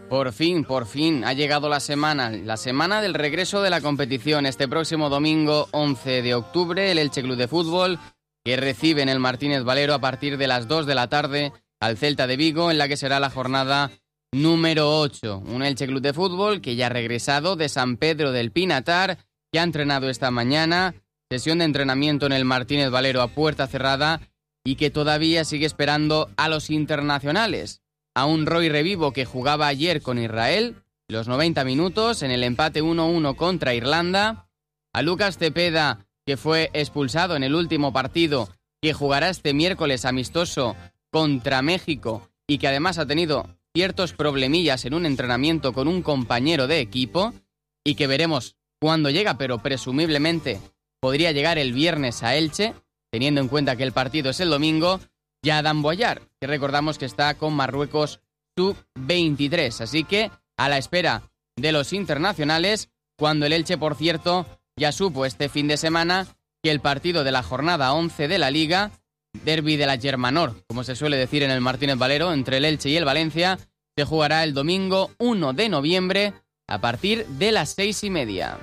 Por fin, ha llegado la semana del regreso de la competición. Este próximo domingo, 11 de octubre, el Elche Club de Fútbol, que recibe en el Martínez Valero a partir de las 2 de la tarde al Celta de Vigo, en la que será la jornada número 8. Un Elche Club de Fútbol que ya ha regresado de San Pedro del Pinatar, que ha entrenado esta mañana, sesión de entrenamiento en el Martínez Valero a puerta cerrada, y que todavía sigue esperando a los internacionales. A un Roy Revivo que jugaba ayer con Israel, los 90 minutos, en el empate 1-1 contra Irlanda. A Lucas Cepeda, que fue expulsado en el último partido, que jugará este miércoles amistoso contra México y que además ha tenido ciertos problemillas en un entrenamiento con un compañero de equipo y que veremos cuándo llega, pero presumiblemente podría llegar el viernes a Elche, teniendo en cuenta que el partido es el domingo. Ya Dan Boyar, que recordamos que está con Marruecos sub-23. Así que a la espera de los internacionales, cuando el Elche, por cierto, ya supo este fin de semana que el partido de la jornada 11 de la Liga, derbi de la Germanor, como se suele decir en el Martínez Valero, entre el Elche y el Valencia, se jugará el domingo 1 de noviembre a partir de las 6:30.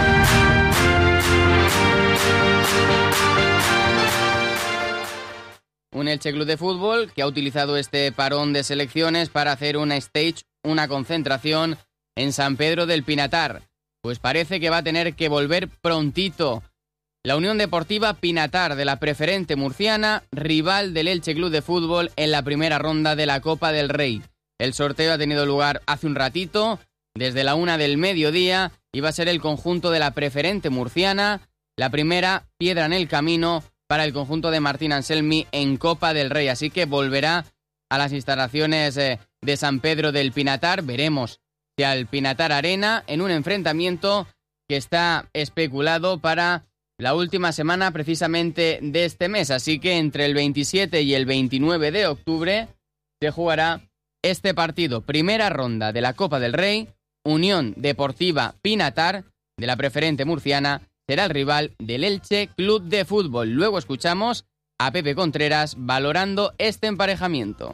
Un Elche Club de Fútbol que ha utilizado este parón de selecciones para hacer una stage, una concentración en San Pedro del Pinatar. Pues parece que va a tener que volver prontito. La Unión Deportiva Pinatar de la Preferente Murciana, rival del Elche Club de Fútbol en la primera ronda de la Copa del Rey. El sorteo ha tenido lugar hace un ratito, desde la 1 del mediodía, y va a ser el conjunto de la Preferente Murciana, la primera piedra en el camino para el conjunto de Martín Anselmi en Copa del Rey. Así que volverá a las instalaciones de San Pedro del Pinatar. Veremos si al Pinatar Arena en un enfrentamiento que está especulado para la última semana precisamente de este mes. Así que entre el 27 y el 29 de octubre se jugará este partido. Primera ronda de la Copa del Rey. Unión Deportiva Pinatar de la Preferente Murciana será el rival del Elche Club de Fútbol. Luego escuchamos a Pepe Contreras valorando este emparejamiento.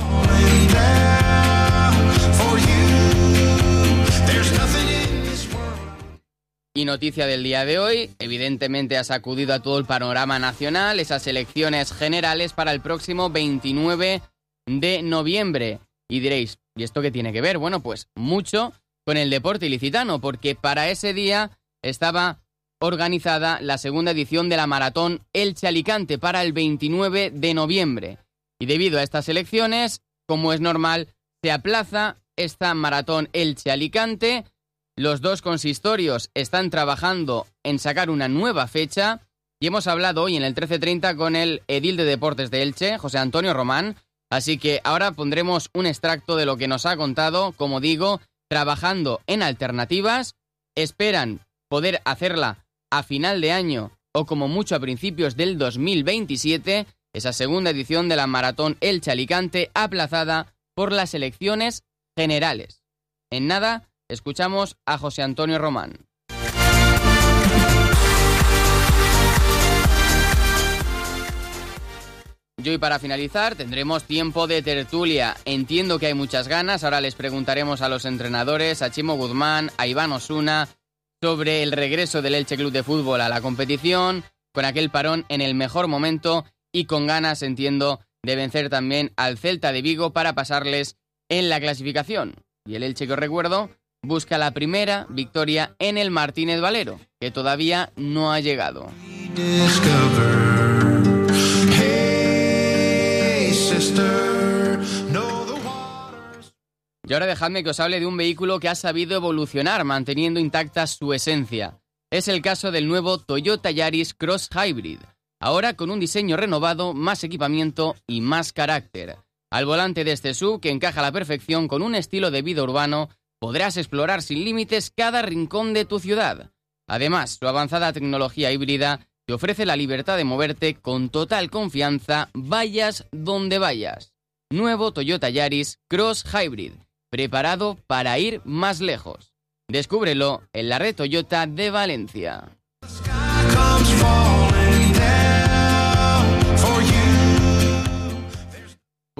Y noticia del día de hoy, evidentemente ha sacudido a todo el panorama nacional esas elecciones generales para el próximo 29 de noviembre. Y diréis, ¿y esto qué tiene que ver? Bueno, pues mucho con el deporte ilicitano, porque para ese día estaba organizada la segunda edición de la Maratón Elche-Alicante para el 29 de noviembre. Y debido a estas elecciones, como es normal, se aplaza esta Maratón Elche-Alicante. Los dos consistorios están trabajando en sacar una nueva fecha y hemos hablado hoy en el 13:30 con el edil de Deportes de Elche, José Antonio Román. Así que ahora pondremos un extracto de lo que nos ha contado. Como digo, trabajando en alternativas, esperan poder hacerla a final de año o como mucho a principios del 2027, esa segunda edición de la Maratón Elche-Alicante aplazada por las elecciones generales. En nada, escuchamos a José Antonio Román. Y hoy, para finalizar, tendremos tiempo de tertulia. Entiendo que hay muchas ganas. Ahora les preguntaremos a los entrenadores, a Chimo Guzmán, a Iván Osuna, sobre el regreso del Elche Club de Fútbol a la competición, con aquel parón en el mejor momento y con ganas, entiendo, de vencer también al Celta de Vigo para pasarles en la clasificación. Y el Elche, que os recuerdo, busca la primera victoria en el Martínez Valero, que todavía no ha llegado. Y ahora dejadme que os hable de un vehículo que ha sabido evolucionar manteniendo intacta su esencia. Es el caso del nuevo Toyota Yaris Cross Hybrid, ahora con un diseño renovado, más equipamiento y más carácter. Al volante de este SUV, que encaja a la perfección con un estilo de vida urbano, podrás explorar sin límites cada rincón de tu ciudad. Además, su avanzada tecnología híbrida te ofrece la libertad de moverte con total confianza, vayas donde vayas. Nuevo Toyota Yaris Cross Hybrid, preparado para ir más lejos. Descúbrelo en la red Toyota de Valencia.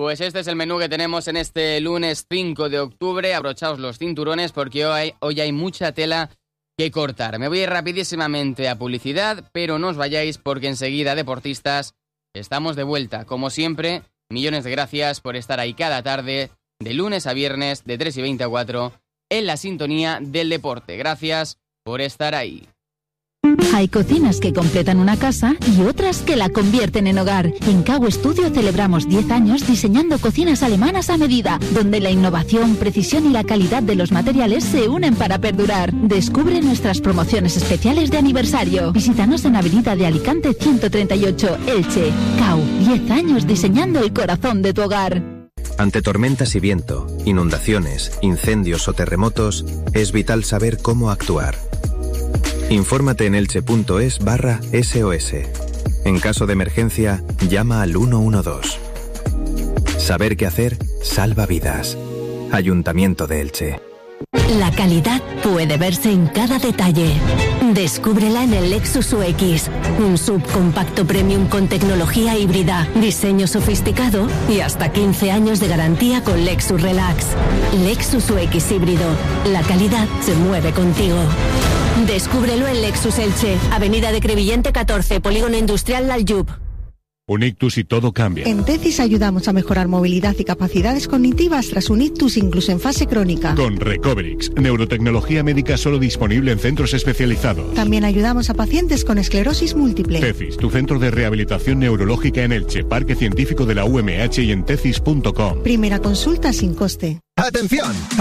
Pues este es el menú que tenemos en este lunes 5 de octubre. Abrochaos los cinturones porque hoy hay mucha tela que cortar. Me voy a ir rapidísimamente a publicidad, pero no os vayáis porque enseguida, deportistas, estamos de vuelta. Como siempre, millones de gracias por estar ahí cada tarde, de lunes a viernes, de 3:20 a 4, en la sintonía del deporte. Gracias por estar ahí. Hay cocinas que completan una casa y otras que la convierten en hogar. En Kau Studio celebramos 10 años diseñando cocinas alemanas a medida, donde la innovación, precisión y la calidad de los materiales se unen para perdurar. Descubre nuestras promociones especiales de aniversario. Visítanos en Avenida de Alicante 138, Elche. Kau, 10 años diseñando el corazón de tu hogar. Ante tormentas y viento, inundaciones, incendios o terremotos, es vital saber cómo actuar. Infórmate en elche.es/SOS. En caso de emergencia, llama al 112. Saber qué hacer salva vidas. Ayuntamiento de Elche. La calidad puede verse en cada detalle. Descúbrela en el Lexus UX, un subcompacto premium con tecnología híbrida, diseño sofisticado y hasta 15 años de garantía con Lexus Relax. Lexus UX híbrido. La calidad se mueve contigo. Descúbrelo en Lexus Elche, Avenida de Crevillente 14, Polígono Industrial Laljub. Un ictus y todo cambia. En Tecis ayudamos a mejorar movilidad y capacidades cognitivas tras un ictus incluso en fase crónica. Con Recoverix, neurotecnología médica solo disponible en centros especializados. También ayudamos a pacientes con esclerosis múltiple. Tecis, tu centro de rehabilitación neurológica en Elche, Parque Científico de la UMH y en tecis.com. Primera consulta sin coste. ¡Atención!